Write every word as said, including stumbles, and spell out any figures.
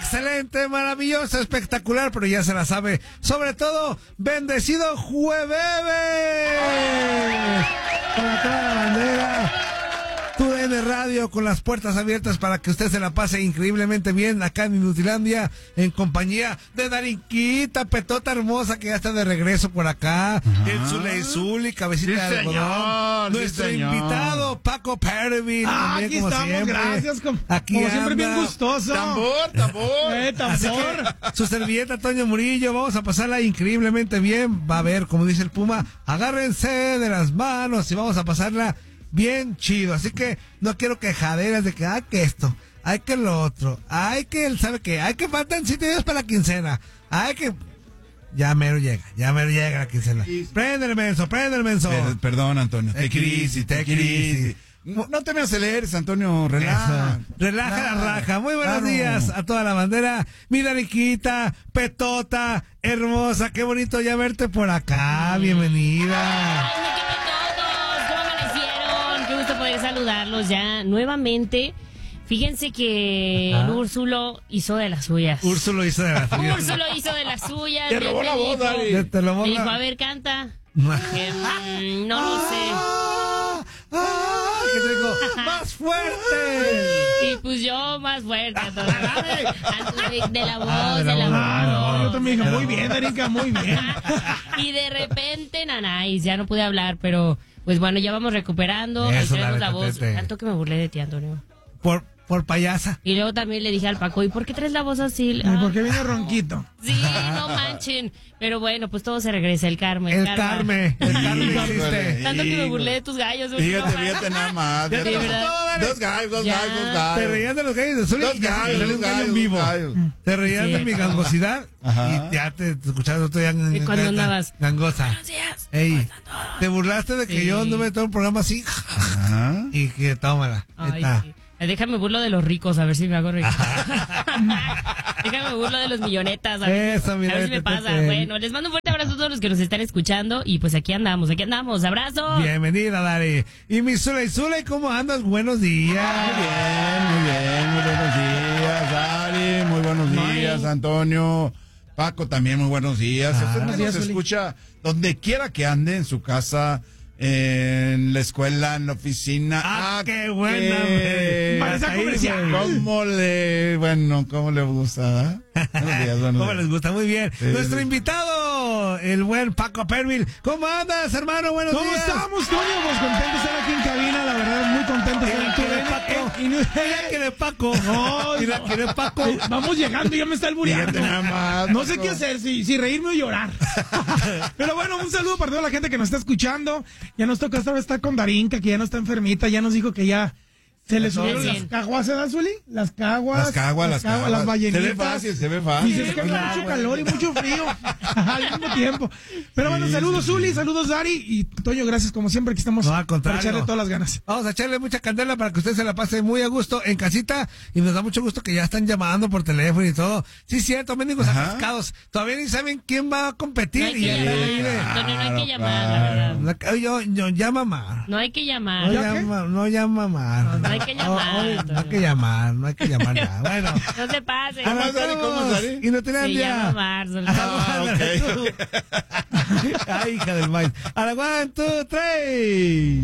excelente, maravilloso, espectacular, pero ya se la sabe. Sobre todo, bendecido jueves para toda la bandera. Tu D N Radio con las puertas abiertas para que usted se la pase increíblemente bien acá en Inutilandia en compañía de Darinquita, Petota hermosa que ya está de regreso por acá, el Zuley Zuli, cabecita sí, de algodón, sí, nuestro señor. invitado Paco Pervin. Ah, aquí como estamos, siempre. gracias. Como, Aquí como siempre, anda. bien gustoso. Tambor, tambor. Eh, Así tambor. que, su servilleta Toño Murillo, vamos a pasarla increíblemente bien. Va a ver, como dice el Puma, agárrense de las manos y vamos a pasarla bien chido. Así que no quiero quejaderas de que hay que esto, hay que lo otro, hay que él sabe que hay que faltan siete días para la quincena, hay que ya mero llega, ya mero llega la quincena. Prende el menso, prende el menso. Per- Perdón, Antonio. Te Te crisis, te crisis. crisis. No, no te me aceleres, Antonio. Relaja. Eso. Relaja la Claro, raja. Muy buenos claro. días a toda la bandera. Mi Dariquita, Petota, hermosa, qué bonito ya verte por acá. Bienvenida. Ay, ¿qué tal todos? ¿Cómo amanecieron? Qué gusto poder saludarlos ya nuevamente. Fíjense que Ajá. el Úrsulo hizo de las suyas. Úrsulo hizo de la suya. Úrsulo hizo de las suyas. Te me- robó me la voz, dijo- Dari. Te- te lo Me dijo, ponga- a ver, canta. Que, mm, no lo sé. ¡Ah! ¡Ah! ¿Qué te digo? ¡Más fuerte! Y pues yo más fuerte. entonces, de, de la voz, Ah, de de la la voz. voz. Ah, no, yo también dije, muy bien, Darinka, muy bien. Y de repente, nanáis, ya no pude hablar, pero pues bueno, ya vamos recuperando. Ahí Eso, tenemos la la voz. repetete. Tanto que me burlé de ti, Antonio. Por, por payasa. Y luego también le dije al Paco, ¿y por qué traes la voz así? ¿Y Ah, por qué viene ronquito? sí, no manchen. Pero bueno, pues todo se regresa, el karma. El karma. Carmen. El Carmen Híjole. existe. Tanto que me burlé de tus gallos. güey, Fíjate, no fíjate manches. nada más. Ya te fíjate. ¿verdad? gustó, Dari. Dos gallos, dos Ya. gallos, dos Te gallos. reías de los gallos de Zuli. Dos y ya gallos, salió dos un gallo gallos, en vivo. dos gallos. Te reías Sí. de mi gangosidad. Ajá. Y ya te, te escuchabas otro día. ¿Y cuándo andabas? Gangosa. Buenos días. Ey, te burlaste de que Sí. yo anduve todo el programa así. Ajá. Y que tómala. Ahí Ay, está. sí. Déjame burlo de los ricos, a ver si me hago rico. Déjame burlo de los millonetas, a ver, Eso, a mira, ver si me te- pasa. te- Bueno, les mando un fuerte abrazo a todos los que nos están escuchando. Y pues aquí andamos, aquí andamos. ¡Abrazo! Bienvenida, Dari. Y mi Zuley, Zuley, ¿cómo andas? Buenos días. Muy bien, muy bien, muy buenos días, Ari, muy buenos días, Ay. Antonio, Paco también, muy buenos días. Ah. Usted Buenos nos días, Zuli. escucha donde quiera que ande, en su casa, en la escuela, en la oficina. Ah, qué buena, qué- hombre. Parece Ahí, comercial. güey. ¿Cómo le, bueno, cómo le gusta? ¿eh? Buenos días, buenos ¿Cómo días. les gusta? Muy bien. Sí, Nuestro sí. invitado, el buen Paco Pervin. ¿Cómo andas, hermano? Buenos ¿Cómo días. estamos, Toño? Pues contento de estar aquí en cabina, la verdad, muy contento de estar en tu ¿Quién es D N. Paco? Eh, y no- Ella quiere Paco. No, Mira, no. quiere Paco. Eh, Vamos llegando y ya me está albureando. Fíjate nada más, No sé Paco. qué hacer, si, si reírme o llorar. Pero bueno, un saludo para toda la gente que nos está escuchando. Ya nos toca esta vez estar con Darinka, que ya no está enfermita. Ya nos dijo que ya se le subieron Bien. las caguas, ¿verdad, Zuli? Las caguas. Las caguas, las caguas. Las Se ballenitas. ve fácil, se ve fácil. Dices que hace Claro. mucho calor y mucho frío al mismo tiempo. Pero bueno, Sí, saludos, sí, Zuli, sí. saludos, Dari. Y Toño, gracias como siempre que estamos No, al contrario. para echarle todas las ganas. Vamos a echarle mucha candela para que usted se la pase muy a gusto en casita. Y nos da mucho gusto que ya están llamando por teléfono y todo. Sí, cierto, mendigos Ajá. atascados. Todavía ni saben quién va a competir. No hay y que ya llamar. están ahí de- Antonio, no hay que Claro, llamar, la verdad. La- Yo, yo, llama más. No hay que No llamar. ¿Ya qué? llama, no llama más. No hay que llamar, No, no hay Antonio. que llamar, no hay que llamar nada. Bueno. No se pase. ¿Cómo es, Dari? ¿Cómo es, Dari? Y no te Se llama Marzo. Ah, ok. Ay, hija del maíz. A la one, two, three.